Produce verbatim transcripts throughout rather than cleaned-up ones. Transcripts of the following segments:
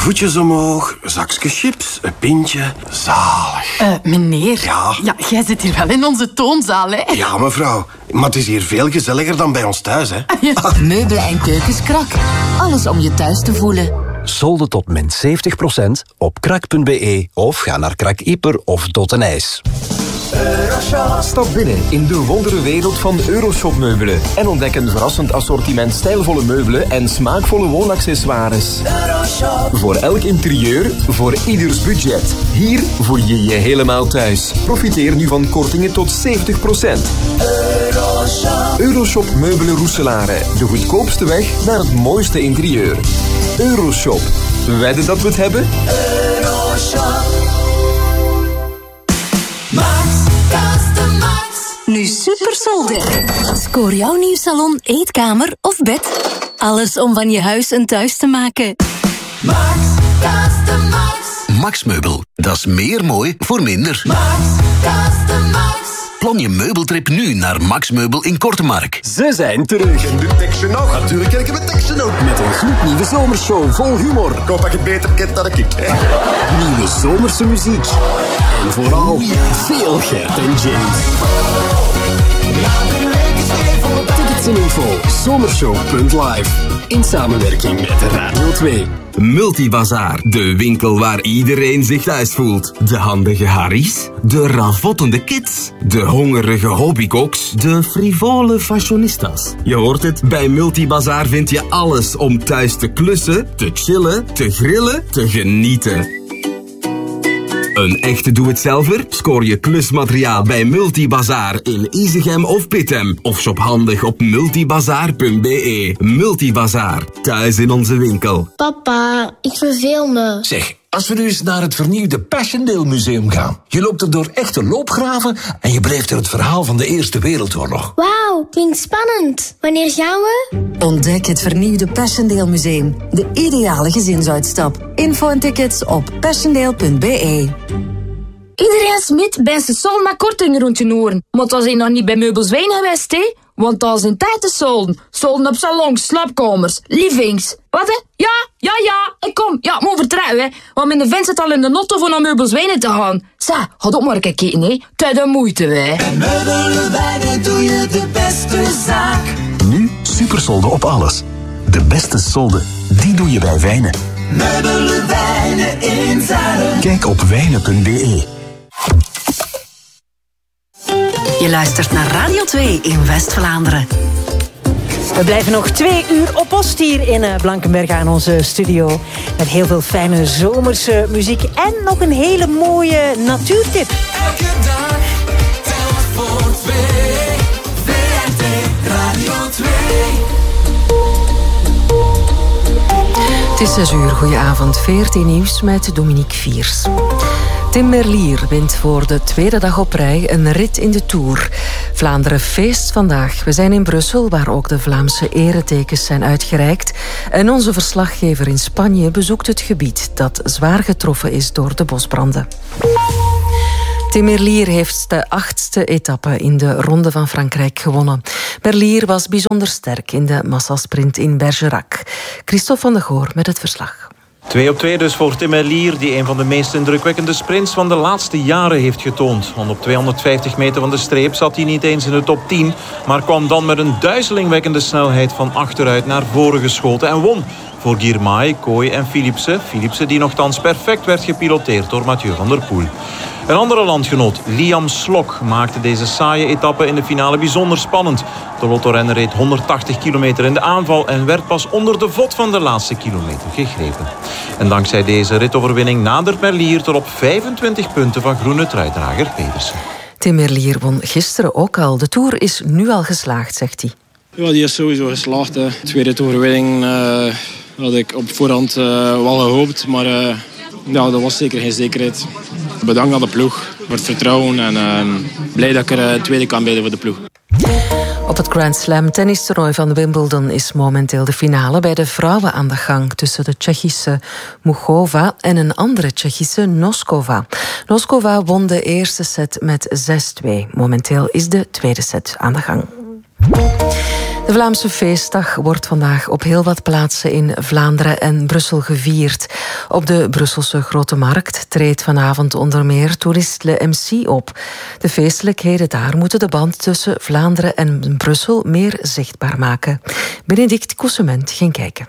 Voetjes omhoog, zakje chips, een pintje. Zalig. Uh, meneer, ja? ja, jij zit hier wel in onze toonzaal, hè? Ja, mevrouw. Maar het is hier veel gezelliger dan bij ons thuis, hè? Ja. Meubelen en keukens Krak. Alles om je thuis te voelen. Solden tot min zeventig procent op krak punt b e of ga naar Krak Ieper of Dottenijs. Euroshop. Stap binnen in de wonderenwereld van Euroshop meubelen en ontdek een verrassend assortiment stijlvolle meubelen en smaakvolle woonaccessoires. Euroshop. Voor elk interieur, voor ieders budget. Hier voel je je helemaal thuis. Profiteer nu van kortingen tot zeventig procent. Euroshop. Euroshop meubelen Roeselare. De goedkoopste weg naar het mooiste interieur. Euroshop. Wedden dat we het hebben? Euroshop. Max, Custom Max. Nu super solden. Scoor jouw nieuw salon, eetkamer of bed. Alles om van je huis een thuis te maken. Max, Custom Max. Max Meubel, dat is meer mooi voor minder. Max, Custom Max. Plan je meubeltrip nu naar Max Meubel in Kortemark. Ze zijn terug. En de teksten nog. Natuurlijk ken ik mijn teksten ook. Met een gloednieuwe zomershow vol humor. Ik hoop dat je het beter kent dan ik. Nieuwe zomerse muziek. En vooral veel Gert en James. Tickets en info zomershow punt live. In samenwerking met Radio twee. Multibazaar, de winkel waar iedereen zich thuis voelt. De handige Harry's, de ravottende kids, de hongerige hobbycooks, de frivole fashionistas. Je hoort het, bij Multibazaar vind je alles om thuis te klussen, te chillen, te grillen, te genieten. Een echte doe-het-zelver? Scoor je klusmateriaal bij Multibazaar in Izegem of Pittem. Of shop handig op multibazaar punt b e. Multibazaar, thuis in onze winkel. Papa, ik verveel me. Zeg, als we nu eens naar het vernieuwde Passchendaele Museum gaan. Je loopt er door echte loopgraven en je beleeft er het verhaal van de Eerste Wereldoorlog. Wauw, klinkt spannend. Wanneer gaan we? Ontdek het vernieuwde Passchendaele Museum. De ideale gezinsuitstap. Info en tickets op passchendaele punt b e. Iedereen smit bij zijn sol met korting rond je oren. Maar dat is nog niet bij Meubels Wijn geweest, hè? Want dat is een tijd te solden. Solden op salons, slaapkamers, livings. Wat, hè? Ja, ja, ja, ik kom. Ja, moet vertrouwen, hè. Want mijn vent zit al in de notto voor naar Meubels Wijnen te gaan. Zeg, ga ook maar een kijken, hè. Tijd de moeite, hè. Bij Meubelen Wijnen doe je de beste zaak. Nu supersolden op alles. De beste solden, die doe je bij Wijnen. Meubelen Wijnen in Zuiden. Kijk op wijnen punt b e. Je luistert naar Radio twee in West-Vlaanderen. We blijven nog twee uur op post hier in Blankenberge aan onze studio. Met heel veel fijne zomerse muziek en nog een hele mooie natuurtip. Elke dag telt voor twee. V R T Radio twee. Het is zes uur, goedenavond. V R T Nieuws met Dominique Viers. Tim Merlier wint voor de tweede dag op rij een rit in de Tour. Vlaanderen feest vandaag. We zijn in Brussel, waar ook de Vlaamse eretekens zijn uitgereikt. En onze verslaggever in Spanje bezoekt het gebied dat zwaar getroffen is door de bosbranden. Tim Merlier heeft de achtste etappe in de Ronde van Frankrijk gewonnen. Merlier was bijzonder sterk in de massasprint in Bergerac. Christophe van de Goor met het verslag. Twee op twee dus voor Tim Merlier, die een van de meest indrukwekkende sprints van de laatste jaren heeft getoond. Want op tweehonderdvijftig meter van de streep zat hij niet eens in de top tien, maar kwam dan met een duizelingwekkende snelheid van achteruit naar voren geschoten en won. Voor Girmay, Kooi en Philipsen. Philipsen die nogthans perfect werd gepiloteerd door Mathieu van der Poel. Een andere landgenoot, Liam Slok, maakte deze saaie etappe in de finale bijzonder spannend. De Lotto-renner reed honderdtachtig kilometer in de aanval en werd pas onder de vod van de laatste kilometer gegrepen. En dankzij deze ritoverwinning nadert Merlier tot op vijfentwintig punten van groene truidrager Pedersen. Tim Merlier won gisteren ook al. De Tour is nu al geslaagd, zegt hij. Ja, die is sowieso geslaagd. Hè. Tweede ritoverwinning uh, had ik op voorhand uh, wel gehoopt, maar uh, ja, dat was zeker geen zekerheid. Bedankt aan de ploeg voor het vertrouwen en uh, blij dat ik er uh, tweede kan bij voor de ploeg. Op het Grand Slam tennistoernooi van Wimbledon is momenteel de finale bij de vrouwen aan de gang tussen de Tsjechische Muchova en een andere Tsjechische Noskova. Noskova won de eerste set met zes twee. Momenteel is de tweede set aan de gang. De Vlaamse feestdag wordt vandaag op heel wat plaatsen in Vlaanderen en Brussel gevierd. Op de Brusselse Grote Markt treedt vanavond onder meer Tourist Le M C op. De feestelijkheden daar moeten de band tussen Vlaanderen en Brussel meer zichtbaar maken. Benedict Coussement ging kijken.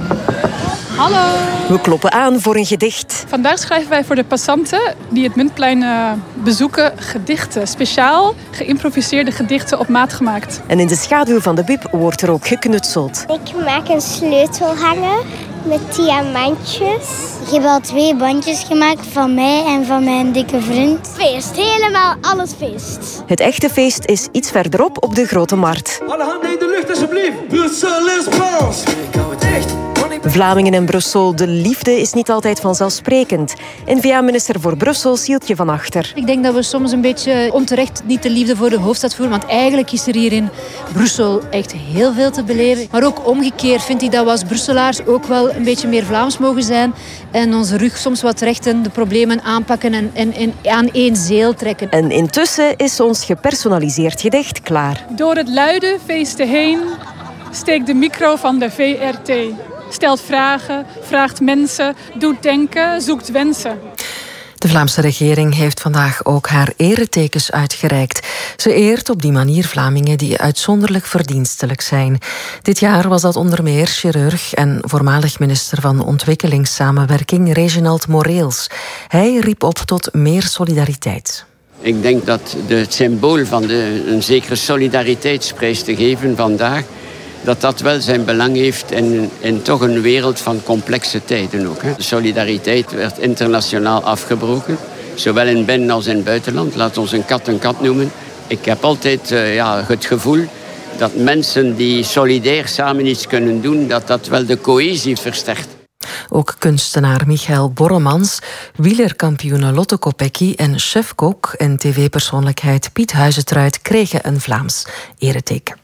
Hallo. We kloppen aan voor een gedicht. Vandaag schrijven wij voor de passanten die het Muntplein uh, bezoeken gedichten. Speciaal geïmproviseerde gedichten op maat gemaakt. En in de schaduw van de bib wordt er ook geknutseld. Ik maak een sleutelhanger met diamantjes. Ik heb al twee bandjes gemaakt van mij en van mijn dikke vriend. Feest, helemaal alles feest. Het echte feest is iets verderop op de Grote Markt. Alle handen in de lucht alsjeblieft. Brussel is Frans. Ik hou het echt. Vlamingen en Brussel, de liefde is niet altijd vanzelfsprekend. N V A-minister voor Brussel, Sieltje van Achter. Ik denk dat we soms een beetje onterecht niet de liefde voor de hoofdstad voeren. Want eigenlijk is er hier in Brussel echt heel veel te beleven. Maar ook omgekeerd vind ik dat we als Brusselaars ook wel een beetje meer Vlaams mogen zijn. En onze rug soms wat rechten, de problemen aanpakken en, en, en aan één zeel trekken. En intussen is ons gepersonaliseerd gedicht klaar. Door het luide feesten heen steekt de micro van de V R T. Stelt vragen, vraagt mensen, doet denken, zoekt wensen. De Vlaamse regering heeft vandaag ook haar eretekens uitgereikt. Ze eert op die manier Vlamingen die uitzonderlijk verdienstelijk zijn. Dit jaar was dat onder meer chirurg en voormalig minister van Ontwikkelingssamenwerking Reginald Moreels. Hij riep op tot meer solidariteit. Ik denk dat de, het symbool van de, een zekere solidariteitsprijs te geven vandaag, dat dat wel zijn belang heeft in, in toch een wereld van complexe tijden ook. Hè. De solidariteit werd internationaal afgebroken, zowel in binnen- als in het buitenland. Laat ons een kat een kat noemen. Ik heb altijd uh, ja, het gevoel dat mensen die solidair samen iets kunnen doen, dat dat wel de cohesie versterkt. Ook kunstenaar Michael Borremans, wielerkampioene Lotte Kopecky en chefkok en tv-persoonlijkheid Piet Huizentruid kregen een Vlaams ereteken.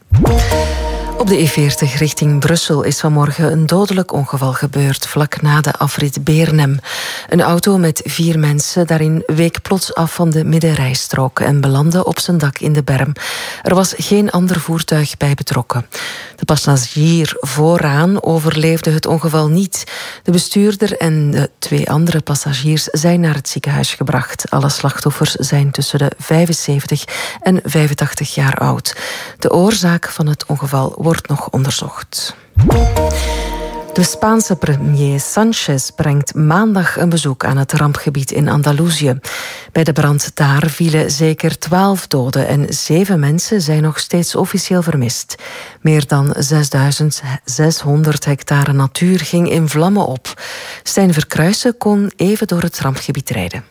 Op de E veertig richting Brussel is vanmorgen een dodelijk ongeval gebeurd, vlak na de afrit Beernem. Een auto met vier mensen daarin week plots af van de middenrijstrook en belandde op zijn dak in de berm. Er was geen ander voertuig bij betrokken. De passagier vooraan overleefde het ongeval niet. De bestuurder en de twee andere passagiers zijn naar het ziekenhuis gebracht. Alle slachtoffers zijn tussen de vijfenzeventig en vijfentachtig jaar oud. De oorzaak van het ongeval wordt nog onderzocht. De Spaanse premier Sanchez brengt maandag een bezoek aan het rampgebied in Andalusië. Bij de brand daar vielen zeker twaalf doden en zeven mensen zijn nog steeds officieel vermist. Meer dan zesduizend zeshonderd hectare natuur ging in vlammen op. Stijn Verkruijsen kon even door het rampgebied rijden.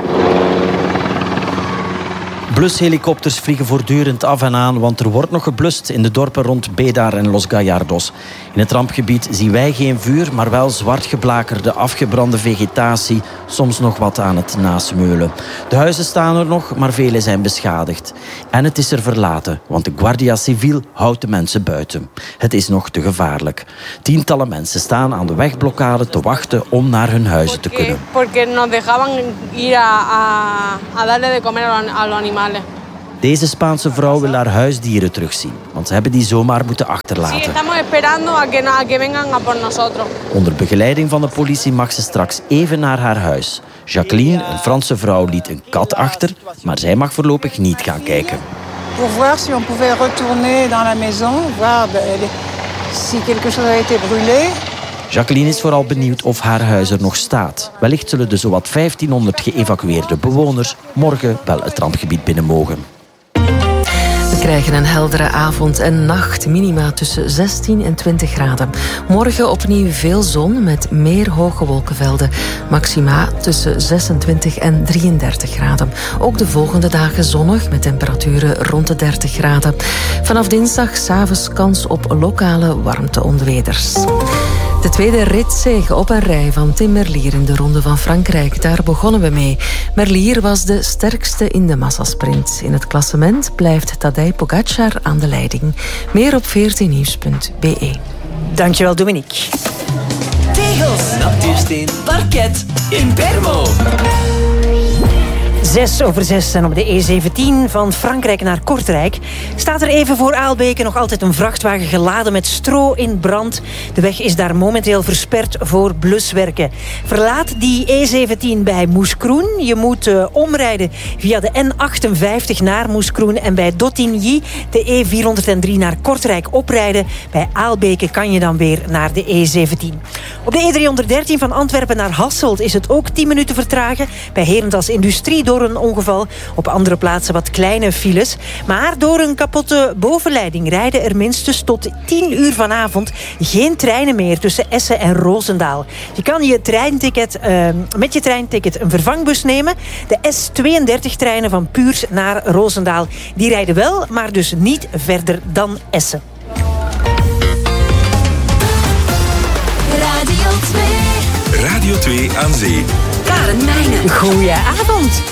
Blushelikopters vliegen voortdurend af en aan, want er wordt nog geblust in de dorpen rond Bédar en Los Gallardos. In het rampgebied zien wij geen vuur, maar wel zwart geblakerde, afgebrande vegetatie, soms nog wat aan het nasmeulen. De huizen staan er nog, maar vele zijn beschadigd. En het is er verlaten, want de Guardia Civil houdt de mensen buiten. Het is nog te gevaarlijk. Tientallen mensen staan aan de wegblokkade te wachten om naar hun huizen te kunnen. Porque nos dejaban ir a, a, a darle de comer a los animales. Deze Spaanse vrouw wil haar huisdieren terugzien, want ze hebben die zomaar moeten achterlaten. Onder begeleiding van de politie mag ze straks even naar haar huis. Jacqueline, een Franse vrouw, liet een kat achter, maar zij mag voorlopig niet gaan kijken. Pour voir si on pouvait retourner dans la maison, voir si quelque chose a été brûlé. Jacqueline is vooral benieuwd of haar huis er nog staat. Wellicht zullen de zowat vijftienhonderd geëvacueerde bewoners morgen wel het rampgebied binnen mogen. We krijgen een heldere avond en nacht, minima tussen zestien en twintig graden. Morgen opnieuw veel zon met meer hoge wolkenvelden. Maxima tussen zesentwintig en drieëndertig graden. Ook de volgende dagen zonnig met temperaturen rond de dertig graden. Vanaf dinsdag 's avonds kans op lokale warmteonweders. De tweede ritzege op een rij van Tim Merlier in de Ronde van Frankrijk. Daar begonnen we mee. Merlier was de sterkste in de massasprint. In het klassement blijft Tadej Pogacar aan de leiding. Meer op veertien nieuws punt b e. Dankjewel, Dominique. Tegels, natuursteen, parket, in Permo. Zes over zes en op de E zeventien van Frankrijk naar Kortrijk staat er even voor Aalbeke nog altijd een vrachtwagen geladen met stro in brand. De weg is daar momenteel versperd voor bluswerken. Verlaat die E zeventien bij Moeskroen. Je moet uh, omrijden via de N achtenvijftig naar Moeskroen en bij Dottigny de E vierhonderddrie naar Kortrijk oprijden. Bij Aalbeke kan je dan weer naar de E zeventien. Op de E driehonderddertien van Antwerpen naar Hasselt is het ook tien minuten vertragen. Bij Herentals Industrie door een ongeval. Op andere plaatsen wat kleine files. Maar door een kapotte bovenleiding rijden er minstens tot tien uur vanavond geen treinen meer tussen Essen en Roosendaal. Je kan je treinticket, uh, met je treinticket een vervangbus nemen. De S tweeëndertig treinen van Puurs naar Roosendaal. Die rijden wel, maar dus niet verder dan Essen. Radio twee. Radio twee aan zee. Karen Meijnen. Goedenavond.